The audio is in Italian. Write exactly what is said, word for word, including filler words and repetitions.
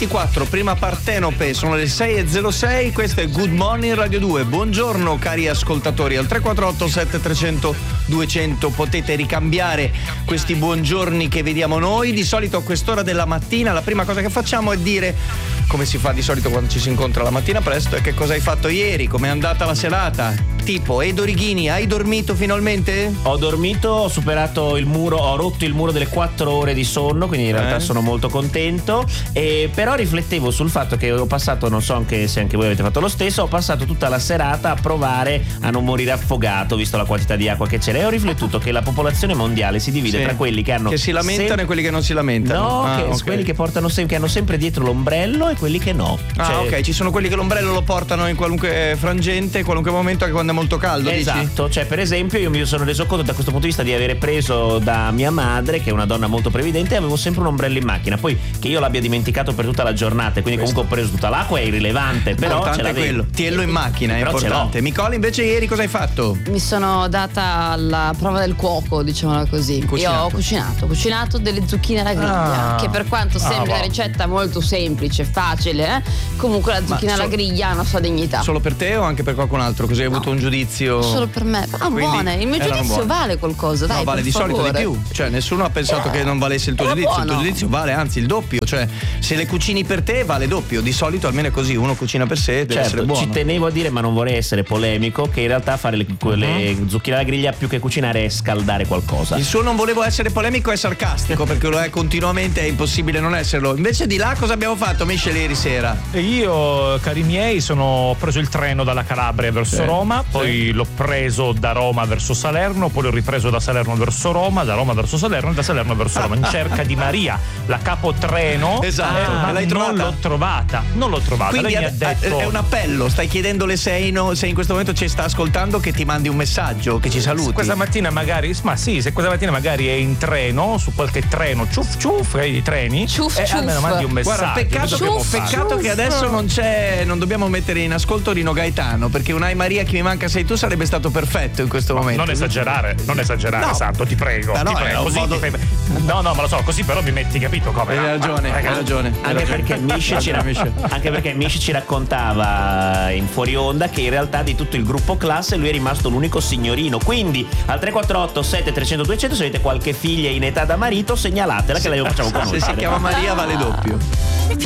ventiquattro, prima Partenope, sono le sei e zero sei, questo è Good Morning Radio due. Buongiorno cari ascoltatori, al tre quattro otto sette tre zero zero due zero zero potete ricambiare questi buongiorni che vediamo noi. Di solito a quest'ora della mattina la prima cosa che facciamo è dire, come si fa di solito quando ci si incontra la mattina presto, è che cosa hai fatto ieri, com'è andata la serata. Tipo, Edo Righini, hai dormito finalmente? Ho dormito, ho superato il muro, ho rotto il muro delle quattro ore di sonno, quindi in realtà eh. sono molto contento. E però riflettevo sul fatto che ho passato, non so anche se anche voi avete fatto lo stesso, ho passato tutta la serata a provare a non morire affogato, visto la quantità di acqua che c'era, e ho riflettuto che la popolazione mondiale si divide sì. tra quelli che hanno che si lamentano sem- e quelli che non si lamentano. No, ah, che, okay. quelli che portano sem- che hanno sempre dietro l'ombrello e quelli che no. Ah, cioè, ok, ci sono quelli che l'ombrello lo portano in qualunque frangente, in qualunque momento, anche quando è molto caldo. Esatto, dici? cioè per esempio io mi sono reso conto da questo punto di vista di avere preso da mia madre, che è una donna molto previdente, e avevo sempre un ombrello in macchina. Poi che io l'abbia dimenticato per tutta la giornata, quindi Questo. comunque ho preso tutta l'acqua, è irrilevante, però Importante ce l'avevo. è quello, tiello in macchina, è Però ce importante. l'ho. Nicola, invece ieri cosa hai fatto? Mi sono data alla prova del cuoco, diciamola così. Cucinato. Io ho cucinato, ho cucinato delle zucchine alla griglia, Ah. che per quanto sembri Ah, una wow. ricetta molto semplice, facile, eh, comunque la zucchina so- alla griglia ha una sua dignità. Solo per te o anche per qualcun altro? Così hai avuto un giudizio? Solo per me. Ah, Quindi buone. Il mio erano giudizio buone. vale qualcosa, dai. No, vale per di solito favore. di più. Cioè, nessuno ha pensato che non valesse il tuo Era giudizio. Il tuo buono. giudizio vale anzi il doppio. Cioè, se le cucini per te vale doppio. Di solito almeno è così. Uno cucina per sé, deve essere Certo, buono. ci tenevo a dire, ma non vorrei essere polemico, che in realtà fare le, quelle Uh-huh. zucchine alla griglia più che cucinare è scaldare qualcosa. Il suo non volevo essere polemico è sarcastico, perché lo è continuamente, è impossibile non esserlo. Invece di là cosa abbiamo fatto, Michele, ieri sera? E io, cari miei, sono ho preso il treno dalla Calabria verso Sì. Roma, poi l'ho preso da Roma verso Salerno, poi l'ho ripreso da Salerno verso Roma, da Roma verso Salerno e da Salerno verso Roma, in cerca di Maria, la capotreno. Esatto, ma l'hai non trovata? l'ho trovata, non l'ho trovata. Quindi Lei mi ha è, detto è un appello, stai chiedendole se, è in, se in questo momento ci sta ascoltando, che ti mandi un messaggio, che ci saluti. questa mattina magari, ma sì, se questa mattina magari è in treno, su qualche treno, ciuff ciuff, eh, i treni, Ciuff, e ciuff. almeno mandi un messaggio. Guarda, peccato, cosa dobbiamo che, fare? peccato che adesso non c'è, non dobbiamo mettere in ascolto Rino Gaetano, perché un Ai Maria che mi manca sei tu sarebbe stato perfetto in questo momento. Non esagerare, non esagerare, No. Santo, ti prego. Ma no, ti è prego. un Così modo- ti fai... No, no, ma lo so, così però mi metti, capito come? Hai ragione, hai ragione. hai Anche ragione. perché, Mish ci ra- anche perché Mish ci raccontava in fuori onda che in realtà di tutto il gruppo classe lui è rimasto l'unico signorino. Quindi al tre quattro otto sette tre zero zero due zero zero, se avete qualche figlia in età da marito, segnalatela che la facciamo Se conoscere. si chiama Maria vale doppio.